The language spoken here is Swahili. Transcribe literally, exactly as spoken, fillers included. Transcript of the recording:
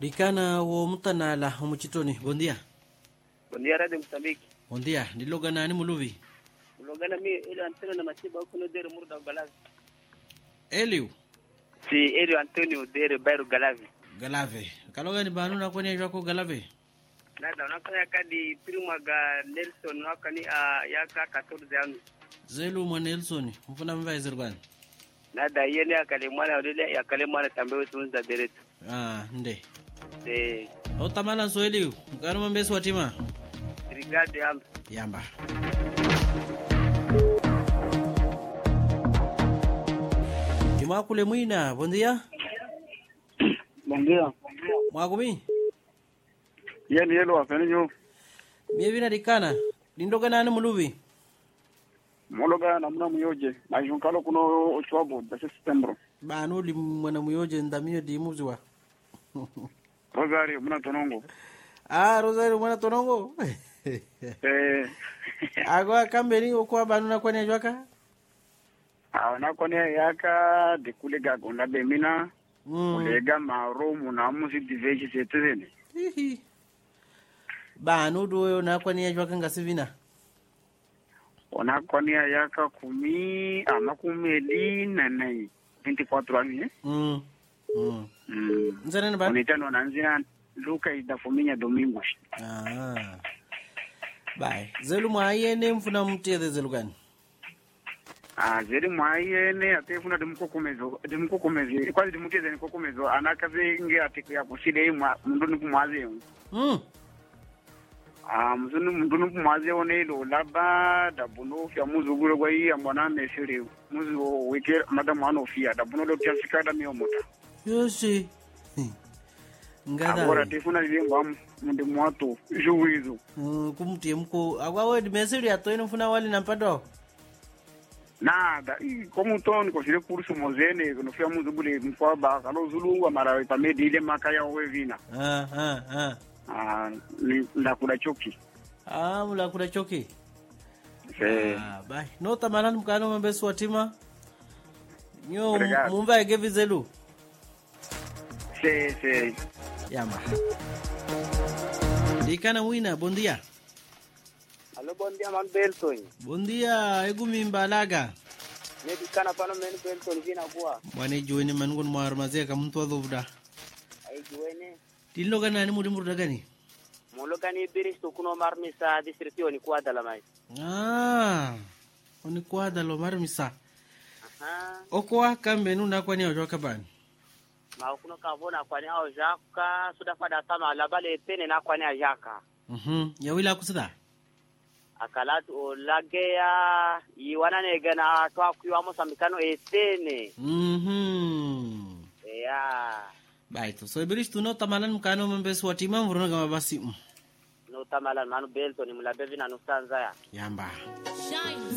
Ricana wo mutanala umuchitoni. Bom dia. Bom dia, Radio Moçambique. Bom dia. Nilogana ni muluvi. Mulogana mi ele Antonio na matiba kuno dere murda Galavi. Eliu. Si ele Antonio dere Bairro Galavi. Galave. Kaloga ni banu na kwenye jwako Galave. Nada unafanya kadi prima ga Nelson wakani a yaka catorze anos. Zelu mwa Nelson. Mfuna mva izirgani. Nada yene akale mwana odele yakale mwana tambe wetunza deretu. Ah, nde. De Otamala so Eliu. Garuma mbesu watima. Brigade yamba. Yamba. Kimakule mwina, bom dia. Bom dia. Mwagumi. Yeni yelo afenyo. Mievina Ricana. Lindoga nani muluvi. Mologa namna muyoje. Majunkalo kuno ochwabo da September. Banu li mwana muyoje ndamio di muzwa. Rosario muna tonongo. Ah, Rosario mwana tonongo. Eh. Agora kambeni okwa banu na kwani jwaka? Ah, na kwani yaka de kulega gonda bemina. Mm. Kulega maro muna musi diveji setene. Hihi. Banu do na kwani jwaka ngasivina. Ona kwani yaka kumi ama kumeli na nai vinte-quatro anos, né? Mm. Mm. Mm. Nzana na banu? Onitano nanzia Luca da Fominha Domingos. Ah. Bye. Zelu mwayene mfuna mtede zelu gani? Ah, zeri mwayene atefuna demkokomezo demkokomezo kwali demuteze nikokomezo anakaze nge atike kushide mwa mnduni kumwaze. Mm. Ah, mzunu mnduni kumwaze onelo laba da buno fya muzuguro kwa hii ambana mesiri muzu weke madam anofia da buno lo tiafika da miomota. Yoshi. Ngada. Agora tefuna limba mndi mwato juwizo. Mm, kumtie mko agwa di mesiri atoino mfuna wali na mpado. Nada, e como Tony conseguiu curso mozene, no fia muzugure mfaba, kalo zulungu mara pamedi ile makaya wevina. Ah, ah, ah. Ah, la kula choki. Ah, mula kula choki. Eh. Ah, bye. No tamalan mkano mbesu watima. Nyo Obrigado. mumba egevi zelu. Se se. Yama. Ricana mwina, bom dia. Allo bom dia man Belton. Bom dia, egumi mbalaga. Ne dikana pano men Belton vina kwa. Bwane joini mangun mwarmazia kamuntu adhubda. Ai juene. Tillo gana ni muri murda gani? Mologa ni biristo kuno marmisa distrito ni kwa dala mai. Ah. Oni kwada lo marmisa. Aha. Okwa kambe nuna kwani ojoka bani. Ma kuno kavona kwani au jaka suda fada tama labale pene na kwani ajaka. Mhm. Yawila kusida. Akalatu olagea iwana negana twa kuwa Moçambicano etene. Mhm. Ya. Baito. So ibiristo no tamalan mkano mbesu watima mvuruna kama basi. No tamala manu Belton mulabevi na nustanza ya. Yamba.